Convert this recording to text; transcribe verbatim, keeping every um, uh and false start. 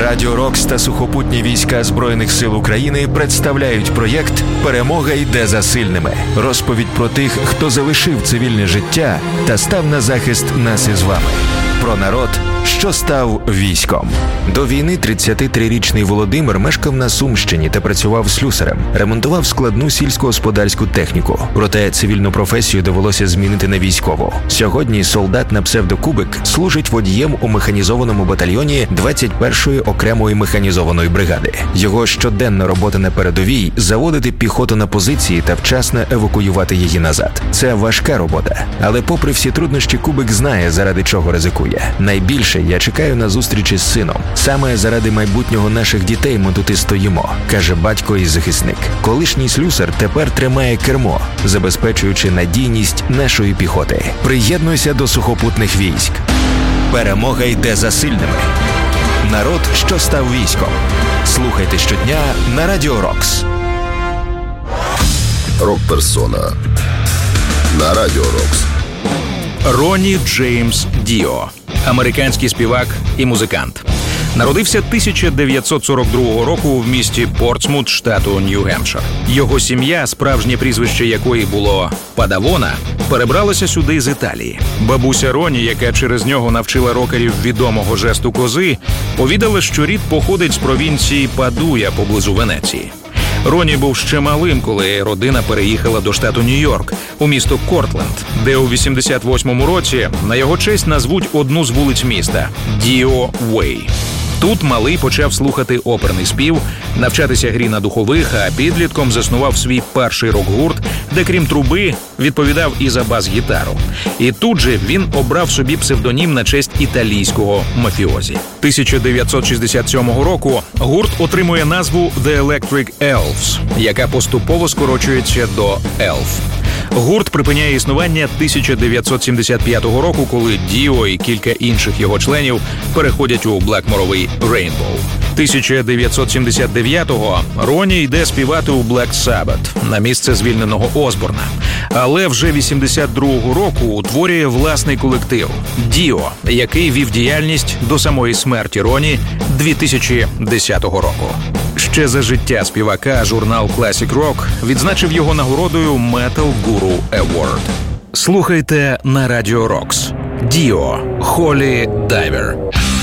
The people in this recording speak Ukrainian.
Радіо Рокс та сухопутні війська Збройних сил України представляють проєкт «Перемога йде за сильними». Розповідь про тих, хто залишив цивільне життя та став на захист нас із вами. Про народ, що став військом. До війни тридцятитрирічний Володимир мешкав на Сумщині та працював слюсарем. Ремонтував складну сільськогосподарську техніку. Проте цивільну професію довелося змінити на військову. Сьогодні солдат на псевдокубик служить водієм у механізованому батальйоні двадцять першої окремої механізованої бригади. Його щоденна робота на передовій – заводити піхоту на позиції та вчасно евакуювати її назад. Це важка робота. Але попри всі труднощі, Кубик знає, заради чого ризикує. Найбільше я чекаю на зустрічі з сином. Саме заради майбутнього наших дітей ми тут і стоїмо, каже батько і захисник. Колишній слюсар тепер тримає кермо, забезпечуючи надійність нашої піхоти. Приєднуйся до сухопутних військ. Перемога йде за сильними. Народ, що став військом. Слухайте щодня на Радіо Рокс. Рок-персона на Радіо Рокс. Ронні Джеймс Діо. Американський співак і музикант. Народився тисяча дев'ятсот сорок другого року в місті Портсмут, штату Нью-Гемпшир. Його сім'я, справжнє прізвище якої було Падавона, перебралася сюди з Італії. Бабуся Ронні, яка через нього навчила рокерів відомого жесту кози, повідала, що рід походить з провінції Падуя поблизу Венеції. Ронні був ще малим, коли родина переїхала до штату Нью-Йорк, у місто Кортленд, де у вісімдесят восьмому році на його честь назвуть одну з вулиць міста – Діо Уей. Тут малий почав слухати оперний спів, навчатися грі на духових, а підлітком заснував свій перший рок-гурт, де крім труби відповідав і за бас-гітару. І тут же він обрав собі псевдонім на честь італійського мафіозі. тисяча дев'ятсот шістдесят сьомого року гурт отримує назву The Electric Elves, яка поступово скорочується до Елф. Гурт припиняє існування тисяча дев'ятсот сімдесят п'ятого року, коли Діо і кілька інших його членів переходять у блекморовий Rainbow. тисяча дев'ятсот сімдесят дев'ятого Ронні йде співати у Black Sabbath на місце звільненого Осборна. Але вже вісімдесят другого року утворює власний колектив Діо, який вів діяльність до самої смерті Ронні дві тисячі десятого року. Ще за життя співака журнал Classic Rock відзначив його нагородою Metal Guru Award. Слухайте на Радіо Рокс. Діо, Holy Diver.